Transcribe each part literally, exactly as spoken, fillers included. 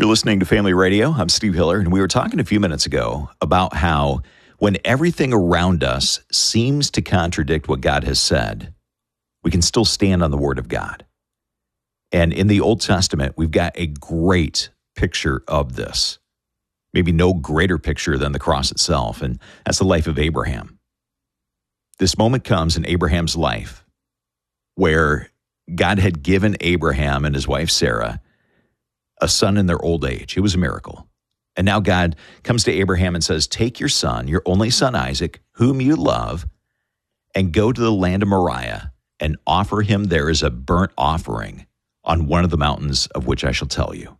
listening to Family Radio. I'm Steve Hiller, and we were talking a few minutes ago about how when everything around us seems to contradict what God has said, we can still stand on the Word of God. And in the Old Testament, we've got a great picture of this. Maybe no greater picture than the cross itself, and that's the life of Abraham. This moment comes in Abraham's life where God had given Abraham and his wife Sarah a son in their old age. It was a miracle. And now God comes to Abraham and says, take your son, your only son Isaac, whom you love, and go to the land of Moriah and offer him there as a burnt offering on one of the mountains of which I shall tell you.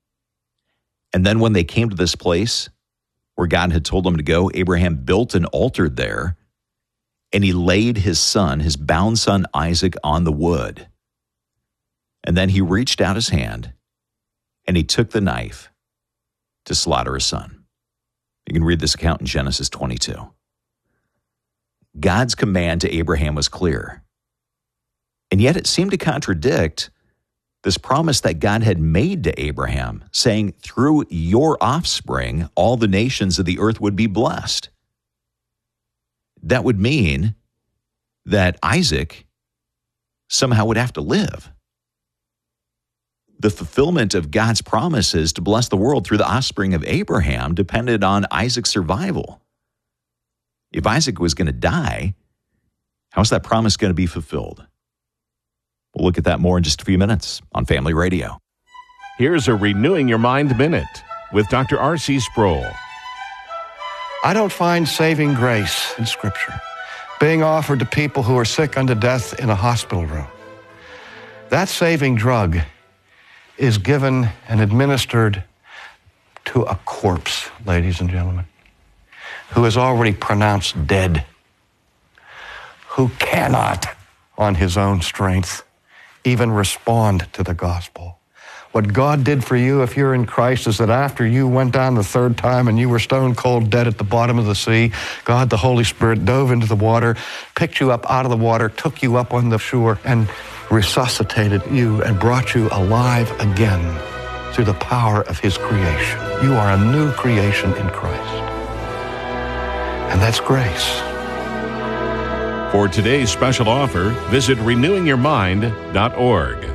And then when they came to this place where God had told them to go, Abraham built an altar there, and he laid his son, his bound son Isaac, on the wood. And then he reached out his hand, and he took the knife to slaughter his son. You can read this account in Genesis twenty-two. God's command to Abraham was clear, and yet it seemed to contradict this promise that God had made to Abraham, saying, through your offspring, all the nations of the earth would be blessed. That would mean that Isaac somehow would have to live. The fulfillment of God's promises to bless the world through the offspring of Abraham depended on Isaac's survival. If Isaac was going to die, how's that promise going to be fulfilled? We'll look at that more in just a few minutes on Family Radio. Here's a Renewing Your Mind Minute with Doctor R C Sproul. I don't find saving grace in Scripture being offered to people who are sick unto death in a hospital room. That saving drug is given and administered to a corpse, ladies and gentlemen, who is already pronounced dead, who cannot, on his own strength, even respond to the gospel. What God did for you, if you're in Christ, is that after you went down the third time and you were stone cold dead at the bottom of the sea, God, the Holy Spirit, dove into the water, picked you up out of the water, took you up on the shore, and resuscitated you and brought you alive again through the power of his creation. You are a new creation in Christ. And that's grace. For today's special offer, visit renewing your mind dot org.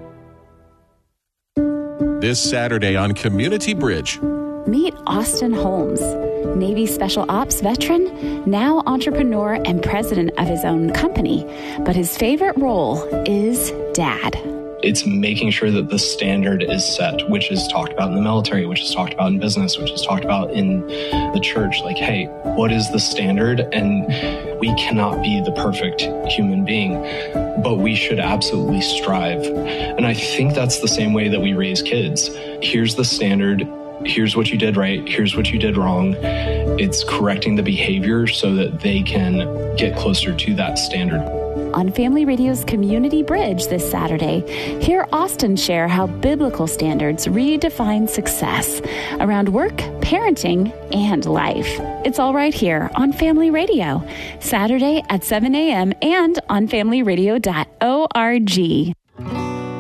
This Saturday on Community Bridge. Meet Austin Holmes, Navy Special Ops veteran, now entrepreneur and president of his own company, but his favorite role is dad. It's making sure that the standard is set, which is talked about in the military, which is talked about in business, which is talked about in the church. Like, hey, what is the standard? And we cannot be the perfect human being, but we should absolutely strive. And I think that's the same way that we raise kids. Here's the standard. Here's what you did right. Here's what you did wrong. It's correcting the behavior so that they can get closer to that standard. On Family Radio's Community Bridge this Saturday, hear Austin share how biblical standards redefine success around work, parenting, and life. It's all right here on Family Radio, Saturday at seven a.m. and on family radio dot org.